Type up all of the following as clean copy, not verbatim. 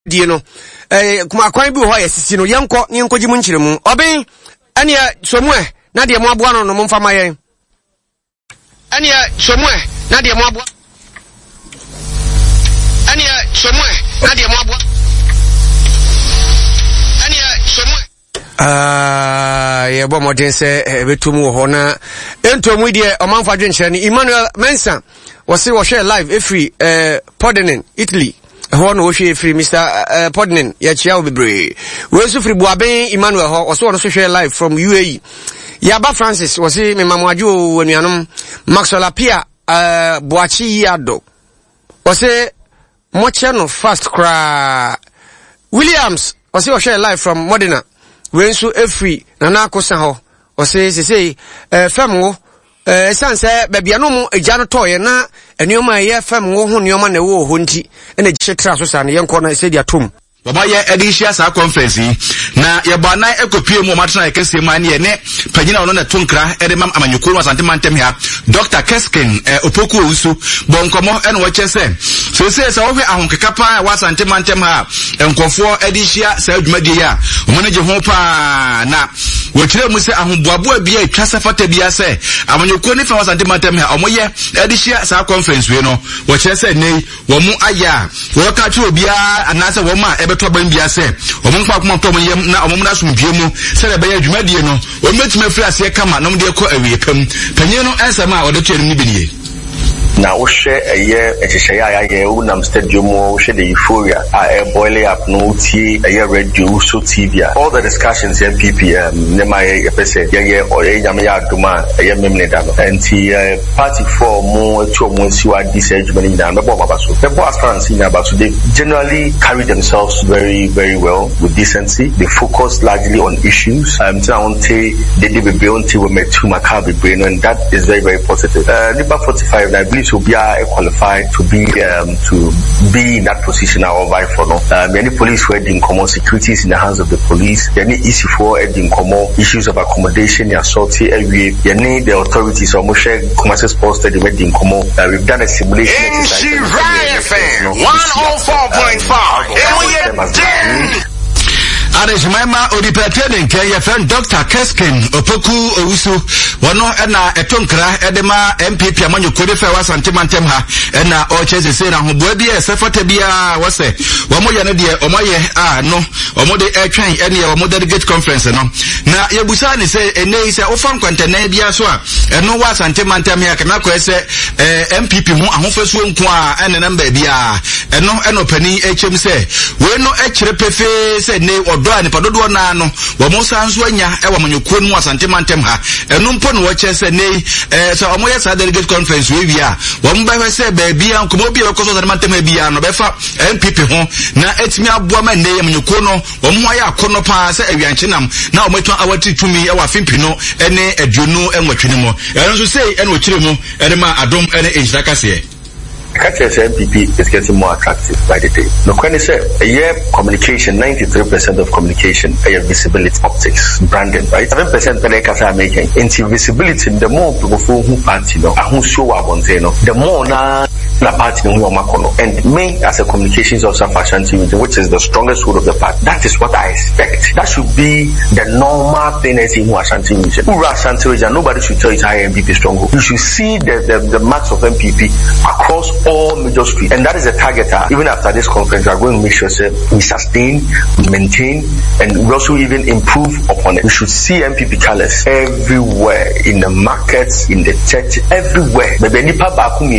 die no kuma kwan bi ho yesisi no yenko gimu nkyiremu oben ene somue na de mo aboa no mo mfa mayen ene somue na de mo aboa ene somue na de mo aboa ene somue ye bo modern se betum wo ho na entomu die omanfa dwenkyere ni Emmanuel Mensa wose wo share live every Pordenone Italy ho no hwe free Mr Pordenone ya chia obebre we so free Buaben Emmanuel ho wose wo no so share live from UAE Yaba Francis wose me mamwajo wanuanom Maxwell Apia Boachi Yado wose moche no fast cry Williams wose wo share live from Modena we so free na akosa ho wose say fam wo sanse babia no mu agya no toye na enioma ye fam wo ho nioma na wo ho nti ena gyetra so sa na yenko na se dia tom baba ye edishia sa conference na ye bana ekopie mu matna ye kese ma ne ne pagina ono na tonkra ede mam amanyukuru asante mantem ha Dr. Keskin opoku owusu bonkomo ene wo chese so se wo hwe ahonkeka pa wa asante mantem ha enkofo edishia sa adwumadi ya omo ne je ho pa na wo kire mu se ahomboabo bia etwa safata bia se amanyukuru ne fa wa asante mantem ha omo ye edishia sa conference we no wo chese nei wo mu aya wo ka chi obia anase wo ma beto ban bia se omonpa kuma to mon na omomna sompie mu se le baya adwumadie no o metime free ase kama nom de ko awie pam panye no ansama a odo twere ni binie na wo hwe eye ehyehyaya ye unam stadium wo hwe the euphoria boiling up no tie eye radio so TV all the discussions here PPM ne my pese ye nyame ya aduma eye memne da no anti party for mo etu mo siwa this adwuma na me bo baba so the boss fans in about so they generally carry themselves very very well with decency. They focus largely on issues they did be beyond we met to Maccabi brain, and that is very very positive. Number 45 I believe will be qualified to be in that position or vie for no. Many police were in common securities in the hands of the police. Any issue for in common issues of accommodation, assault every you need the authorities or Moshe commercial sports that they were in common. We've done a simulation exercise. 104.5. Arejimema odipetene nke ye friend Dr. Keskin opoku owusu wono na etonkra edema MPP amanyukode fa wasante mantem ha na o cheze se na hoboa bi esefata bia wose womoye ne de omoye no omode etwen ene ye omo delegate conference no na yebusa ne se enei se ofan kwantena bia so a eno wasante mantem ya kana ko ese MPP ho ahofasuo nko a ene namba bia eno pani echem se we no ekire pefe se ne do ani padodo na no wo mo sanso anya e wo manyuko nu asante mantem ha enu mpo no wo chese nei so omo ye sa delegate conference we bia wo mba hwe se ba bia nkomo bia ko so asante mantem bia no be fa MPP ho na etimi aboa ma nei manyuko no wo mo ya akono pa se awianchenam na wo metu awati tumi e wa fimpi no ene aduonu enwatwene mo enu so sei ene o kire mu ene ma adom ene enjiraka se Catches MPP is getting more attractive by the day. No, when they say a year communication, 93% of communication, a year visibility, optics, branding, right? 7% are making. Into visibility, the more people who party, who show up on the more na party and me as a communications officer for Ashanti region, which is the strongest root of the party. That is what I expect. That should be the normal thing as in Ashanti region. Who Ashanti region, nobody should tell you how MPP strong. You should see the marks of MPP across all major streets, and that is a target. Even after this conference, we are going to make sure we sustain, we maintain, and we also even improve upon it. We should see MPP colors everywhere, in the markets, in the church, everywhere. But when you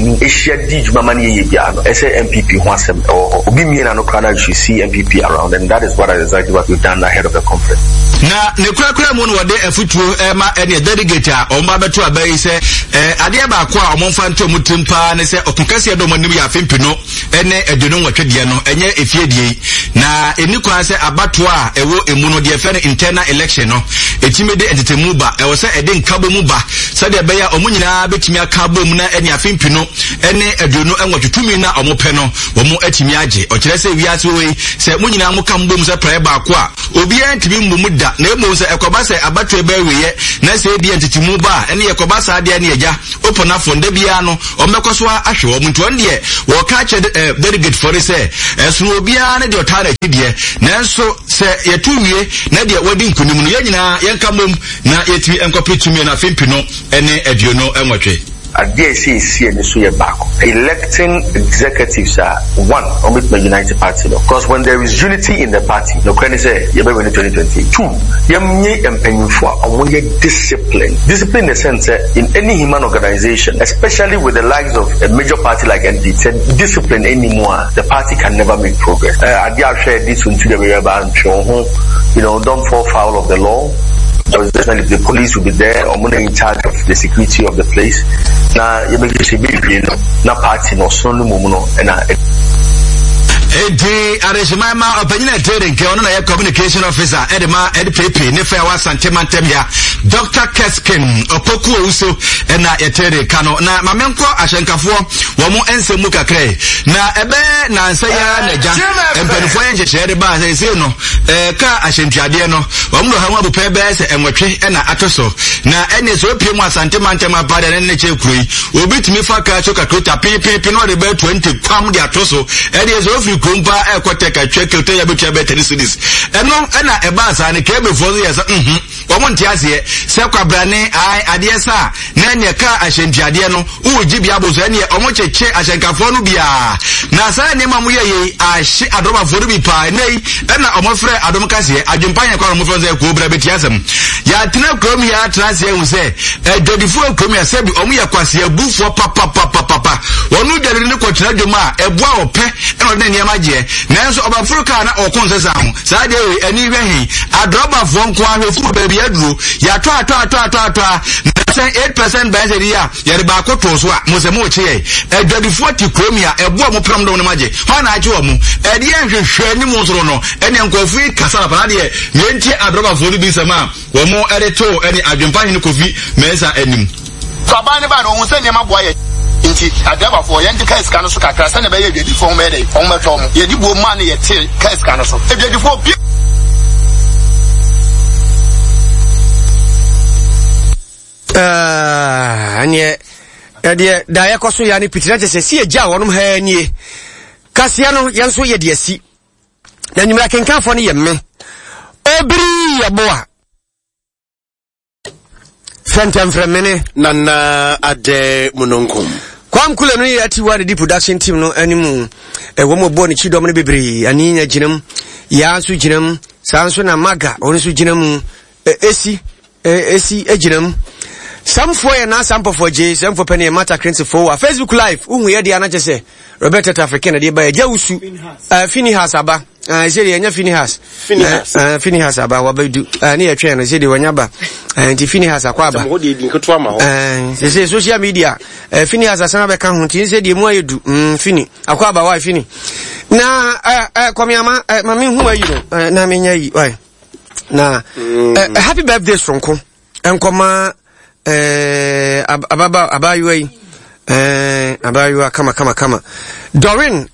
say MPP you should see MPP around, and that is what exactly what we've done ahead of the conference. Na ne kura mu no wode afutuo ma ene delegate a o ma beto abai se ade ba ko a o monfa nto mutimpa ne se okunkase do manim ya fempino ene edunu nwatwede no enye efiedie na eni kwa se abato a ewo emu no de fe internal election no etimede entetemu ba e wo se ede nkabo mu ba said the bear omunyina betimi aka bom na ene afempino ene aduonu enwotwetumi na omopeno omo atimi age o kire se wiase we se munyina mo kam bom se prae ba ko a obi antimi mmumu da na emo se ekoba se abatwe ba weye na se di entitimu ba ene yekoba sa de ene eja opona fonda bia no omekoso ahwe o muntu onde wo ka che delegate for say so obi a de otara kidie nanso se yetuwie na de wadi nkunim no yanyina yenka mom na yetimi enkopetumi na afempino ene aduonu enwotwe DSC and the back. Electing executives are one omit the United Party. Because when there is unity in the party, no can say you better in 2020. Two, you and painful and discipline. Discipline in the sense in any human organization, especially with the likes of a major party like NDC, discipline anymore, the party can never make progress. I dare share this with you, don't fall foul of the law. Definitely the police will be there or in charge of the security of the place. Now you make a party no son and Edi arejimama opanyina trading ke ono na ye communication officer edema edpp ne fa wa santemantem ya Dr. Keskin opoku ouso na ye trading kano na mamenko ahyenkafo wo mo ensemu kakrai na ebe na nsaya na ja empanifo ye nhyehyere ba se no ka ahyentwade no wo mo ha mu pe be se enwetwe na atoso na ene so pie mu asantemantem apade ne ne chekurui obitimi fa ka choka tota pipi no de be 20 kwam de atoso ene so kumpa ekoteka chekete ya betia betani cities eno na ebasa ne kebe fozo yesa omo ntiase se kwabrane ai ade sa na ne ka ahyentiade no uji bia bozo ene omo cheche ahyenkafo no bia na sa ne mamu ye ahye adoma fo no bi pa nei na omo frɛ adom kase adwempanye kwa omo fo ze ko bra betiasem ya tena krom ya transe hu se dodifo krom ya sebi omo ya kwase abufo papa wonu dwale ne ko tena dwuma eboa ope eno ne magie nanso obafruka na okonsesa ho saa de ani hwehi adroba fo nko ahwefu baabi aduro ya to na 8% base ya yare ba ko to so a mosemo chie edwadi 40 kromia ebo mo pram do no magie ho na ache wo mu ede hwehwe ni mo soro no ene nkofu kasara pa de yenti adroba fo ni bi sama wo mo ede to ene adwempa hin kofi meza anim baba ne ba no hu se ne maboa inti adaba for yandi case kan so kakra se ne be yedi fo me dey on meto mo yedi bo man ye te case kan so yedi fo bi anye de da ye koso ya ne pitira je se si eja wonum ha nie kasia no yenso ye de asi na nyimra kenkan fo ne ye me obiri ye boa fentem fremene nana ade munonkum kwam kule no yati wa the production team no animu wo mo bo ne chidom ne bebre ani nya ginam ya so ginam sanso na maga onu so ginam esi ginam samfo ye na sampo for J samfo pene mata krensifo wa Facebook live uhu ye dia na chese Robert African de ba ya jawusu Finihas aba seri enya Finihas aba wa baidu ne ya twa no seri wanya ba nti Finihas akwa aba mo de di nketo ama ho se social media Finihas asana be kan ho nti se de mu ayedu Fini akwa aba wa Fini na kwamiama mami hu ayi no na menya yi wai na happy birthday sonko enkoma abayuwa abayuwa kama Doreen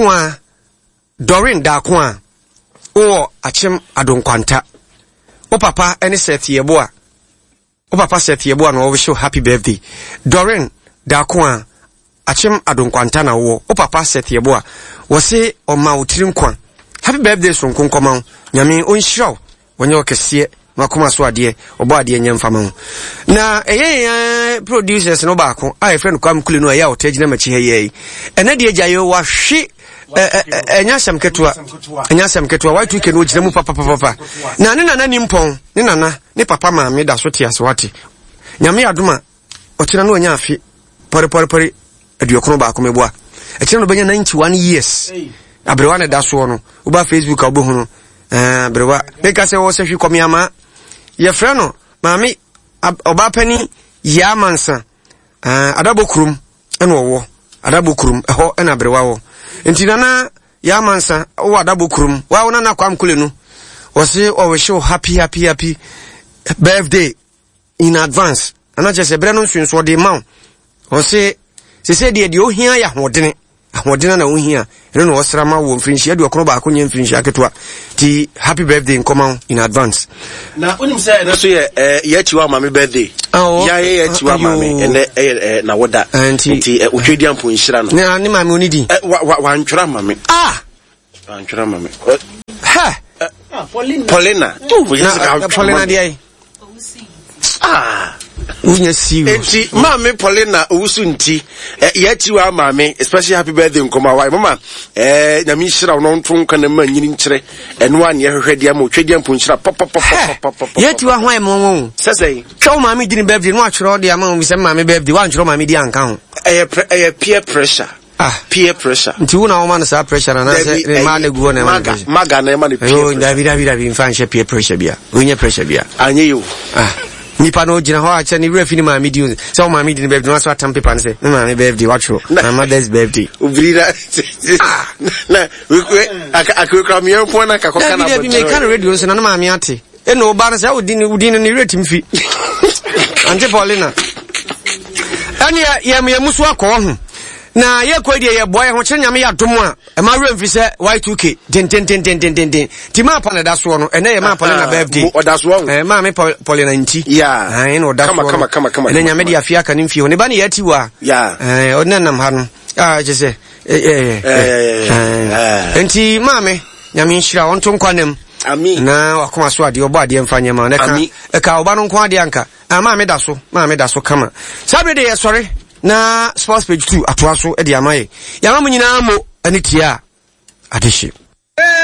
Dakwa o achim adonkwanta o papa ene set yeboa o papa set yeboa no we show happy birthday Doreen Dakwa achim adonkwanta na wo o papa set yeboa wo se o ma utirim kwan happy birthday so nkonkoma nyame onhiraw wonye okese makoma so ade obo ade nyamfama ho na producers no baako a friend kwam kule no ya otagina machi heye ene de agyayo wa hwe enyasam ketua why to ke no gina mu papa na ne nana nimpon ne nana ne papa ma me da so te aswate nyame adoma otena no onya afi pore aduokono baako meboa etena no benya 91 years abrewa ne da so no uba Facebook obo hu no abrewa me ka se wo se hwi komiama ye freno mami oba pani ya mansa adabokurum eno wo adabokurum eho ena brewa wo enti nana ya mansa wo adabokurum wa wona na kwam kule no wo se o we show happy birthday in advance ana che se bre no nsunso de ma o se de ohia ya hodene ahodena na ohia eno no osra ma wo mfinhia de okro ba akonya mfinhia ketoa ti happy birthday nkoma in advance na onim say na so ye chiwa mama birthday ya ye chiwa mama ene na woda nti otwedi ampo nhira no na ni mama onidi wa ntwera mama ntwera mama ha Paulina Paulina dey unya siwo enti mama Paulina owusu nti ya chiwa mama especially happy birthday nkoma wai mama na mi hira no nton kan ma nyini nkyere eno an ye hwehwede am otwedi ampo nhyira pop ya chiwa hwan mo sesei twa mama di ni birthday no atwero de ama mi se mama birthday wa ntwero mama di anka ho peer pressure peer pressure nti una o man sa pressure na se ma na guo na maga na ma peer David mfa peer pressure bia onye pressure bia anye yo nipa no gina ho a che ni refi ni ma mi di so ma mi di birthday no so atam paper say ma mi birthday watcho na mother's birthday obrira na we akokra mi empon na kakoka na bi me kan radio so na ma mi ate e no ba na say udi ni rate mfi ante Paulina ani ya musu akọ ho na ye kwadi ye boy ho kire nyame ya dom a e ma remfi se Y2K den ti ma pa na da so no ene ye ma pa na birthday odaso ho ma me Paulina nti ya ene odaso kama ene nyame dia afia ka nimfi ho ne ba ne yati wa ya onenam ha no je se enti ma me nyame nhira won to nkwanem ami na wakoma so ade obo ade mfanye ma na ka oba no nkwa ade anka ma me da so kama sabe de ye sori na sports page 2 atoa so e de amaye ya ma nyina mo ani tia adeshi